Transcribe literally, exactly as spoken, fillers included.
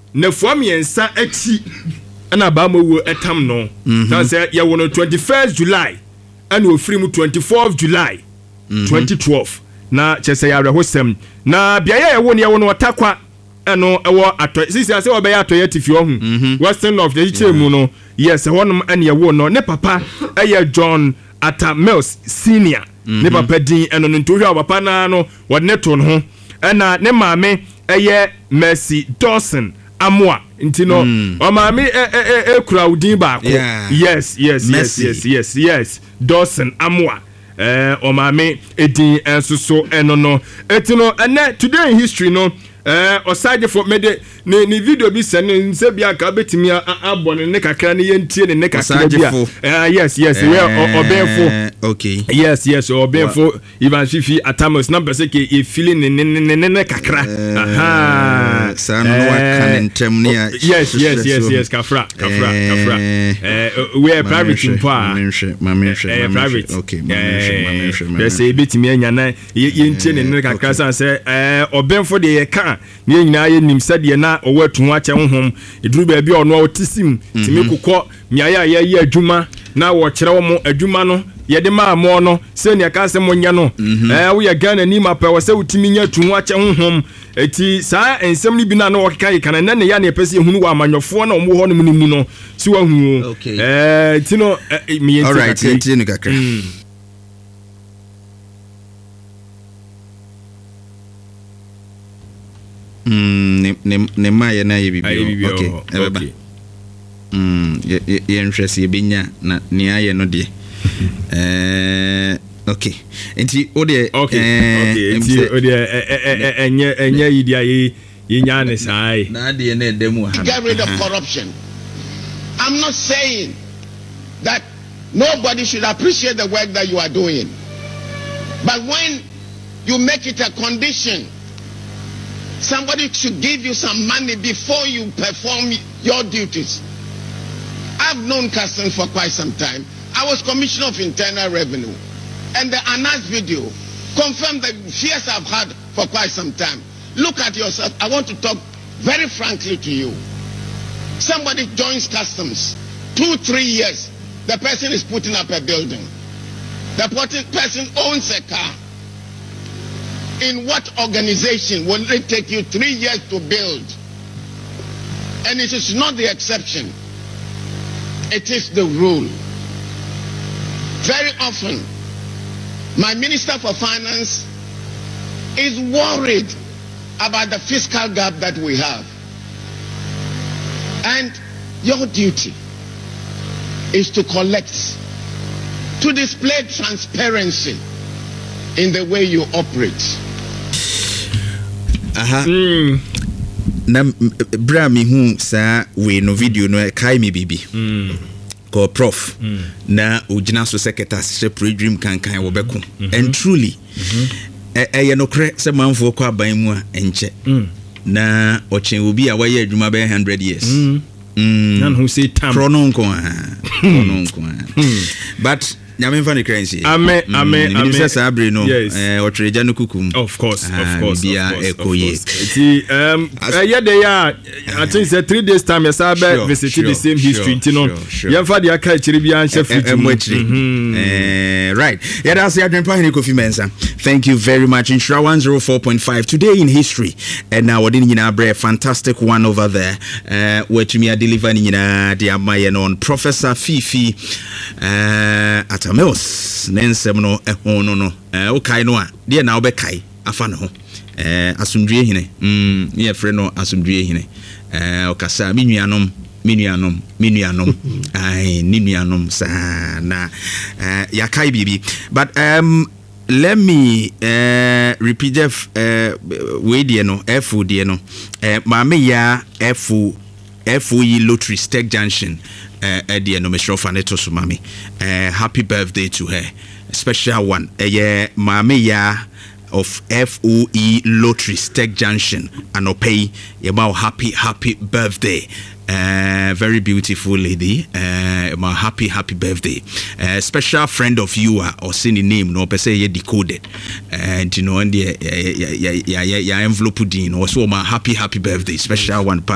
na fuamiensa achi ana ba mo wo etam no na say ye wo no twenty-first July ana ofiri mu twenty-fourth July twenty twelve na chese ya rehosem na bia ye wo ne ye wo no otakwa eno ewo ato sisi ase obe ya atoye tifi ohun western of the chiche mu no yes wonum ene ye wo no ne papa eye John Atta Mills senior ne papa din eno no ntohwa papa na no wode ne to no ho ena ne maame eye Mercy Dawson Amwa ntino o maame e e crowdin ba ko yes yes yes yes yes yes Dawson Amwa eh o maame edin enso so eno no etino ene today in history no eh osage for me de ni video bi se ne nse bia ka betimi abone ne kakra ne yentie ne ne kakra bia eh yes yes we obenfo okay yes yes obenfo Ivan Fifi Atamos number say ke e feeling ne ne ne kakra aha san no akantem ne yes yes yes yes kafra kafra kafra eh we are private impo a mamenhwe private okay mamenhwe mamenhwe yes e betimi anya na yentie ne ne kakra san say eh obenfo de ye ka ne nyina ye nim sade na owatu ache honhom eduru ba bia ono otisim timi kokọ miaya ye ye adwuma na wo kire wo mo adwuma no ye de ma mo no se ne ka se mo nya no eh wo ye Ghana ni mapa wo se utimi nya tu ache honhom eti saa ensem ni bi na na wo kan kan na ne ya ne pese hunu wa amanyofo na omo ho no mu no si wa hu eh ti no mi yenti all right yenti ni kakra Mm, ne ne ma ye na ye bibio okay ebeba mm ye ye nhwese ye benya na ne aye no de eh okay enti o de okay okay enti o de enye enye yidia ye ye nya ne sai na de na edemu ha get rid of corruption. I'm not saying that nobody should appreciate the work that you are doing, but when you make it a condition, somebody should give you some money before you perform your duties. I've known Customs for quite some time. I was Commissioner of Internal Revenue, and the Anas video confirmed the fears I've had for quite some time. Look at yourself. I want to talk very frankly to you. Somebody joins Customs, two, three years, the person is putting up a building. The person owns a car. In what organization will it take you three years to build? And it is not the exception. It is the rule. Very often, my Minister for Finance is worried about the fiscal gap that we have. And your duty is to collect, to display transparency in the way you operate. Aha. Mm. Na bra mi hu sa we no video no kai mi bibi. Mm. Ko prof. Mm. Na ojina so secretary separate dream kan kan wo beko. Mm-hmm. And truly eh eh no kre se manfo ko aban mu a enche. Mm. Na ochen obi a waye adwuma be one hundred years. Mm. Mm. Nan who say tam. Chrono nko a. Chrono nko a. But nyame mfa ne kransi amen amen amen minister sabre no eh otreja no kukum of course of course bia ekoye ti um yeah dey I think say three days time yes abe visit the same history ntino yemfa dey aka chiri bia anche free eh right yeah that's the adwen pa Kofi Mensah. Thank you very much. Insura one oh four point five today in history, and now we didn't a fantastic one over there uh where to me deliver nyina dey amaye on Professor Fifi uh at Mills nensem no ehon no no eh okay no a de na obekai afa ne ho eh asumdue hine mm ye frɛ no asumdue hine eh okasa minuanom minuanom minuanom ai minuanom sa na eh yakai bibi but um let me uh repeat the uh we de no efu de no eh maame ya efu efu yi lottery Steg Junction uh the no Michelle Faneto Sumami. Uh happy birthday to her. A special one. Uh, yeah, Mame ya of F O E Lottery Steg Junction and Opay. Yeah, happy happy birthday. Uh, very beautiful lady. Uh, my happy happy birthday. Uh, special friend of you uh, or seen the name no per se ye decoded. And you know and the yeah yeah yeah yeah envelope din also my happy happy birthday. Special one.